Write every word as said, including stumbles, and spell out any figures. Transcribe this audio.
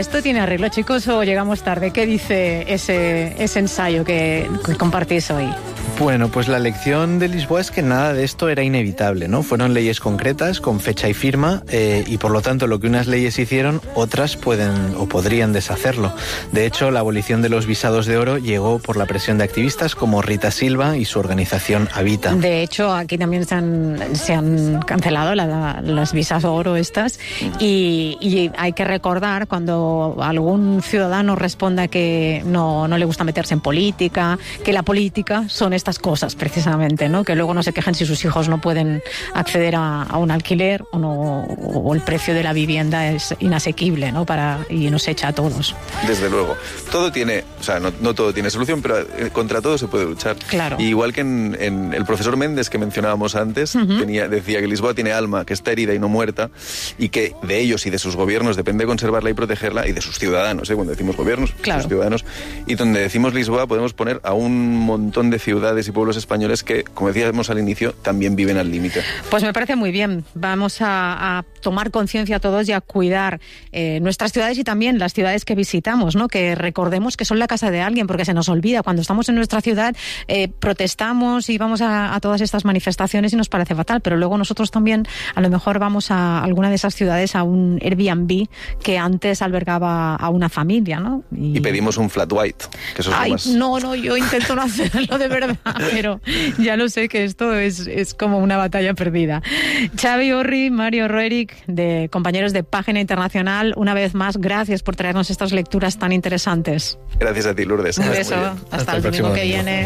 ¿esto tiene arreglo, chicos, o llegamos tarde? ¿Qué dice ese, ese ensayo que, que compartís hoy? Bueno, pues la lección de Lisboa es que nada de esto era inevitable, ¿no? Fueron leyes concretas, con fecha y firma, eh, y por lo tanto lo que unas leyes hicieron, otras pueden o podrían deshacerlo. De hecho, la abolición de los visados de oro llegó por la presión de activistas como Rita Silva y su organización Habita. De hecho, aquí también se han, se han cancelado la, la, las visas de oro estas, y, y hay que recordar cuando algún ciudadano responda que no, no le gusta meterse en política, que la política son estas cosas precisamente, ¿no? Que luego no se quejen si sus hijos no pueden acceder a, a un alquiler o, no, o el precio de la vivienda es inasequible, ¿no? Para, y nos echa a todos. Desde luego. Todo tiene, o sea, no, no todo tiene solución, pero contra todo se puede luchar. Claro. Y igual que en, en el profesor Méndez que mencionábamos antes, uh-huh. tenía, decía que Lisboa tiene alma, que está herida y no muerta, y que de ellos y de sus gobiernos depende conservarla y protegerla, y de sus ciudadanos, ¿eh? Cuando decimos gobiernos, claro. sus ciudadanos, y donde decimos Lisboa podemos poner a un montón de ciudades y pueblos españoles que, como decíamos al inicio, también viven al límite. Pues me parece muy bien. Vamos a, a tomar conciencia todos y a cuidar eh, nuestras ciudades y también las ciudades que visitamos, ¿no? Que recordemos que son la casa de alguien, porque se nos olvida. Cuando estamos en nuestra ciudad eh, protestamos y vamos a, a todas estas manifestaciones y nos parece fatal, pero luego nosotros también a lo mejor vamos a alguna de esas ciudades a un Airbnb que antes albergaba a una familia, ¿no? Y, y pedimos un flat white, que eso es Ay, lo más... no, no, yo intento no hacerlo de verdad, pero ya lo sé que esto es, es como una batalla perdida. Xavi Orri, Mario Roerich, de compañeros de Página Internacional, una vez más, gracias por traernos estas lecturas tan interesantes. Gracias a ti, Lourdes. Un beso, hasta, hasta el domingo que viene.